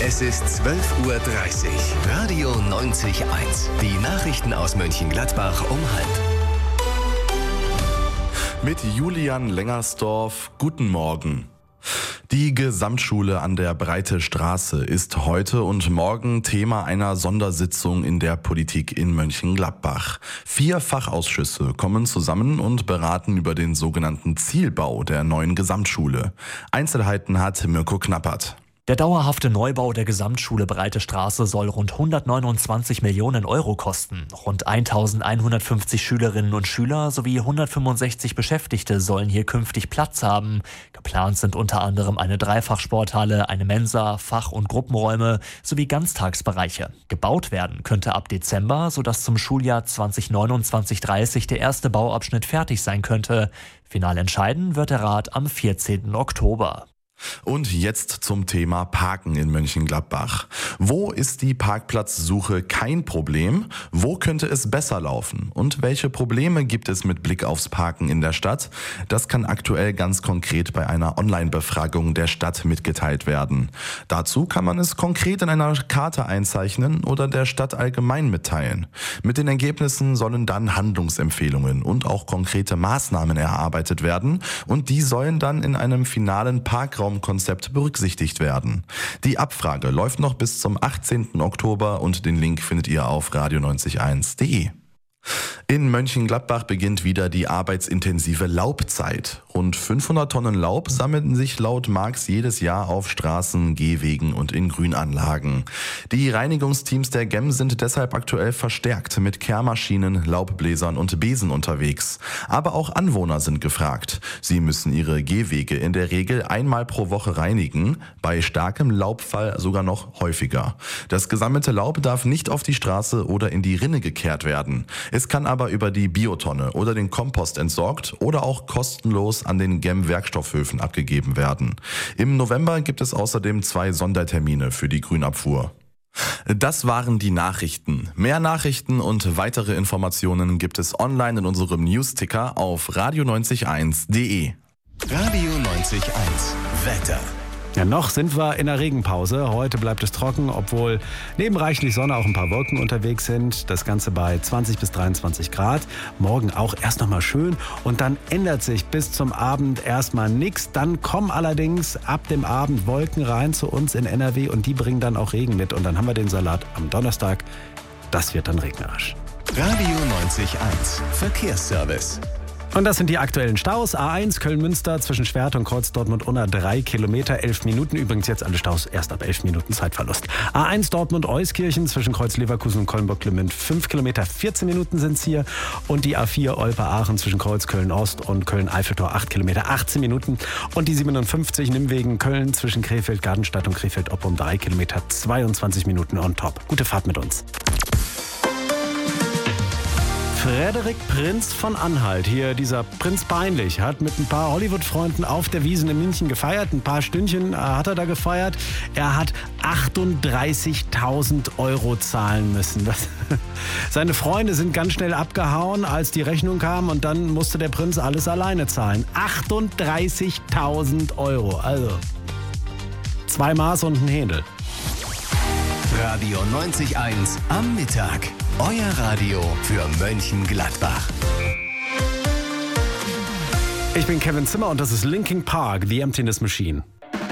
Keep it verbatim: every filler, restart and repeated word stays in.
Es ist zwölf Uhr dreißig. Radio neunzig Komma eins. Die Nachrichten aus Mönchengladbach um halb. Mit Julian Lengersdorf, guten Morgen. Die Gesamtschule an der Breite Straße ist heute und morgen Thema einer Sondersitzung in der Politik in Mönchengladbach. Vier Fachausschüsse kommen zusammen und beraten über den sogenannten Zielbau der neuen Gesamtschule. Einzelheiten hat Mirko Knappert. Der dauerhafte Neubau der Gesamtschule Breite Straße soll rund hundertneunundzwanzig Millionen Euro kosten. Rund eintausendeinhundertfünfzig Schülerinnen und Schüler sowie hundertfünfundsechzig Beschäftigte sollen hier künftig Platz haben. Geplant sind unter anderem eine Dreifachsporthalle, eine Mensa, Fach- und Gruppenräume sowie Ganztagsbereiche. Gebaut werden könnte ab Dezember, sodass zum Schuljahr zwanzig neunundzwanzig dreißig der erste Bauabschnitt fertig sein könnte. Final entscheiden wird der Rat am vierzehnten Oktober. Und jetzt zum Thema Parken in Mönchengladbach. Wo ist die Parkplatzsuche kein Problem? Wo könnte es besser laufen? Und welche Probleme gibt es mit Blick aufs Parken in der Stadt? Das kann aktuell ganz konkret bei einer Online-Befragung der Stadt mitgeteilt werden. Dazu kann man es konkret in einer Karte einzeichnen oder der Stadt allgemein mitteilen. Mit den Ergebnissen sollen dann Handlungsempfehlungen und auch konkrete Maßnahmen erarbeitet werden und die sollen dann in einem finalen Parkraum Konzept berücksichtigt werden. Die Abfrage läuft noch bis zum achtzehnten Oktober und den Link findet ihr auf radio neunzig Komma eins punkt de. In Mönchengladbach beginnt wieder die arbeitsintensive Laubzeit. Rund fünfhundert Tonnen Laub sammeln sich laut Marx jedes Jahr auf Straßen, Gehwegen und in Grünanlagen. Die Reinigungsteams der G E M sind deshalb aktuell verstärkt mit Kehrmaschinen, Laubbläsern und Besen unterwegs. Aber auch Anwohner sind gefragt. Sie müssen ihre Gehwege in der Regel einmal pro Woche reinigen, bei starkem Laubfall sogar noch häufiger. Das gesammelte Laub darf nicht auf die Straße oder in die Rinne gekehrt werden. Es kann aber über die Biotonne oder den Kompost entsorgt oder auch kostenlos an den G E M-Werkstoffhöfen abgegeben werden. Im November gibt es außerdem zwei Sondertermine für die Grünabfuhr. Das waren die Nachrichten. Mehr Nachrichten und weitere Informationen gibt es online in unserem Newsticker auf radio neunzig Komma eins punkt de. Radio neunzig Komma eins. Wetter. Ja, noch sind wir in der Regenpause. Heute bleibt es trocken, obwohl neben reichlich Sonne auch ein paar Wolken unterwegs sind. Das Ganze bei zwanzig bis dreiundzwanzig Grad. Morgen auch erst noch mal schön und dann ändert sich bis zum Abend erstmal nichts. Dann kommen allerdings ab dem Abend Wolken rein zu uns in N R W und die bringen dann auch Regen mit. Und dann haben wir den Salat am Donnerstag. Das wird dann regnerisch. Radio neunzig Komma eins. Verkehrsservice. Und das sind die aktuellen Staus. A eins Köln-Münster zwischen Schwert und Kreuz Dortmund-Unna drei Kilometer, elf Minuten. Übrigens jetzt alle Staus erst ab elf Minuten Zeitverlust. A eins Dortmund-Euskirchen zwischen Kreuz Leverkusen und Köln-Bock-Lümmend fünf Kilometer, vierzehn Minuten sind es hier. Und die A vier Olpe-Aachen zwischen Kreuz Köln-Ost und Köln-Eiffeltor acht Kilometer, achtzehn Minuten. Und die siebenundfünfzig Nimwegen Köln zwischen Krefeld-Gardenstadt und Krefeld-Oppum drei Kilometer, zweiundzwanzig Minuten on top. Gute Fahrt mit uns. Frederik Prinz von Anhalt, hier dieser Prinz Peinlich, hat mit ein paar Hollywood-Freunden auf der Wiesn in München gefeiert. Ein paar Stündchen hat er da gefeiert. Er hat achtunddreißigtausend Euro zahlen müssen. Das, seine Freunde sind ganz schnell abgehauen, als die Rechnung kam und dann musste der Prinz alles alleine zahlen. achtunddreißigtausend Euro, also zwei Maß und ein Händel. Radio neunzig Komma eins am Mittag. Euer Radio für Mönchengladbach. Ich bin Kevin Zimmer und das ist Linkin Park, The Emptiness Machine.